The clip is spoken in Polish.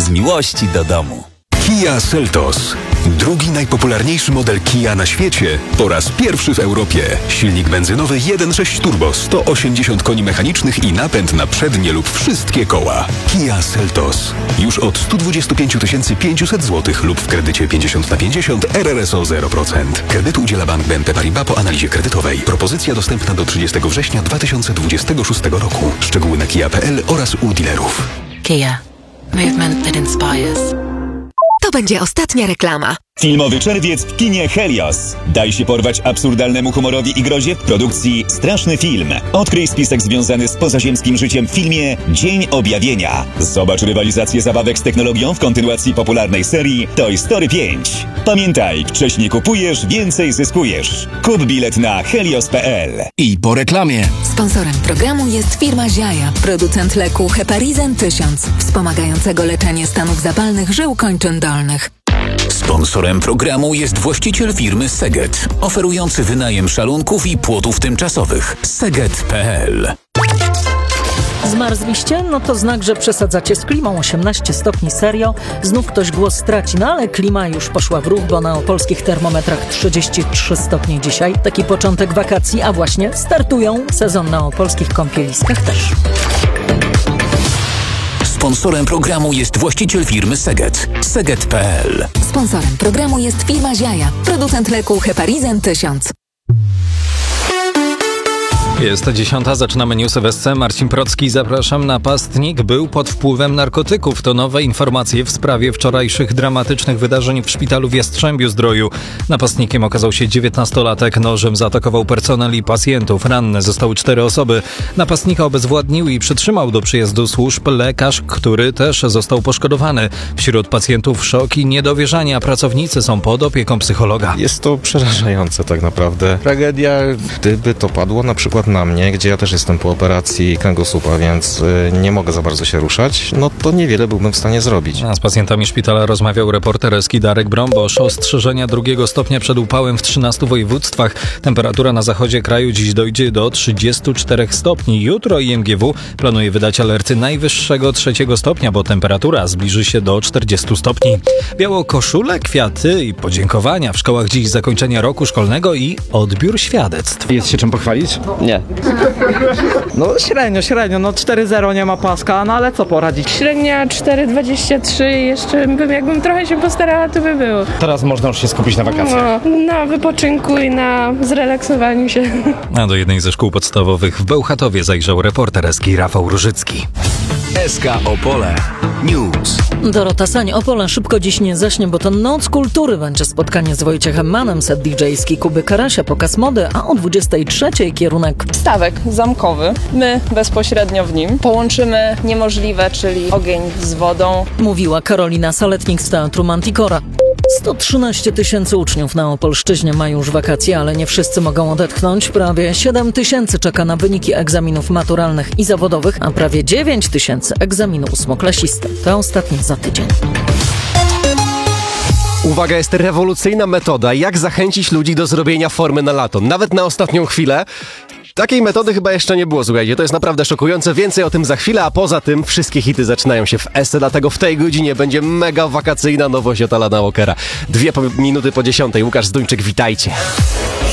z miłości do domu. Kia Seltos. Drugi najpopularniejszy model Kia na świecie po raz pierwszy w Europie. Silnik benzynowy 1.6 turbo, 180 koni mechanicznych i napęd na przednie lub wszystkie koła. Kia Seltos. Już od 125 500 zł lub w kredycie 50/50 RRSO 0%. Kredytu udziela Bank BNP Paribas po analizie kredytowej. Propozycja dostępna do 30 września 2026 roku. Szczegóły na kia.pl oraz u dealerów. Kia. Movement that inspires. To będzie ostatnia reklama. Filmowy czerwiec w kinie Helios. Daj się porwać absurdalnemu humorowi i grozie w produkcji Straszny Film. Odkryj spisek związany z pozaziemskim życiem w filmie Dzień Objawienia. Zobacz rywalizację zabawek z technologią w kontynuacji popularnej serii Toy Story 5. Pamiętaj, wcześniej kupujesz, więcej zyskujesz. Kup bilet na helios.pl. I po reklamie. Sponsorem programu jest firma Ziaja, producent leku Heparizan 1000, wspomagającego leczenie stanów zapalnych żył kończyn dolnych. Sponsorem programu jest właściciel firmy Seget, oferujący wynajem szalunków i płotów tymczasowych. Seget.pl. Zmarzliście? No to znak, że przesadzacie z klimą. 18 stopni serio. Znów ktoś głos straci, no ale klima już poszła w ruch, bo na opolskich termometrach 33 stopnie dzisiaj. Taki początek wakacji, a właśnie startują. Sezon na opolskich kąpieliskach też. Sponsorem programu jest właściciel firmy Seget. Seget.pl. Sponsorem programu jest firma Ziaja, producent leku Heparizan 1000. Jest 10, zaczynamy newsy w SC. Marcin Procki, zapraszam. Napastnik był pod wpływem narkotyków. To nowe informacje w sprawie wczorajszych dramatycznych wydarzeń w szpitalu w Jastrzębiu-Zdroju. Napastnikiem okazał się 19-latek. Nożem zaatakował personel i pacjentów. Ranne zostały 4 osoby. Napastnika obezwładnił i przytrzymał do przyjazdu służb lekarz, który też został poszkodowany. Wśród pacjentów szok i niedowierzanie, a pracownicy są pod opieką psychologa. Jest to przerażające tak naprawdę. Tragedia, gdyby to padło na przykład na mnie, gdzie ja też jestem po operacji kręgosłupa, więc nie mogę za bardzo się ruszać, no to niewiele byłbym w stanie zrobić. A z pacjentami szpitala rozmawiał reporter Eski Darek Brąbosz. Ostrzeżenia 2 stopnia przed upałem w 13 województwach. Temperatura na zachodzie kraju dziś dojdzie do 34 stopni. Jutro IMGW planuje wydać alerty najwyższego 3 stopnia, bo temperatura zbliży się do 40 stopni. Białokoszule, kwiaty i podziękowania. W szkołach dziś zakończenie roku szkolnego i odbiór świadectw. Jest się czym pochwalić? Nie. No średnio, no 4,0 nie ma paska, no ale co poradzić? Średnia 4,23, jeszcze jakbym trochę się postarała, to by było. Teraz można już się skupić na wakacjach. No, na wypoczynku i na zrelaksowaniu się. A do jednej ze szkół podstawowych w Bełchatowie zajrzał reporter Eski Rafał Różycki. SK Opole News. Dorota Sań, Opole szybko dziś nie zaśnie, bo to Noc Kultury. Będzie spotkanie z Wojciechem Mannem, set DJ-ski Kuby Karasia, pokaz mody, a o 23:00 kierunek stawek zamkowy. My bezpośrednio w nim połączymy niemożliwe, czyli ogień z wodą. Mówiła Karolina Saletnik z Teatru Manticora. 113 000 uczniów na Opolszczyźnie ma już wakacje, ale nie wszyscy mogą odetchnąć. Prawie 7 000 czeka na wyniki egzaminów maturalnych i zawodowych, a prawie 9 000 egzaminu ósmoklasisty. To ostatnie za tydzień. Uwaga, jest rewolucyjna metoda, jak zachęcić ludzi do zrobienia formy na lato, nawet na ostatnią chwilę. Takiej metody chyba jeszcze nie było, słuchajcie, to jest naprawdę szokujące, więcej o tym za chwilę, a poza tym wszystkie hity zaczynają się w SC, dlatego w tej godzinie będzie mega wakacyjna nowość od Alana Walkera. 2 minuty po 10:00, Łukasz Zduńczyk, witajcie.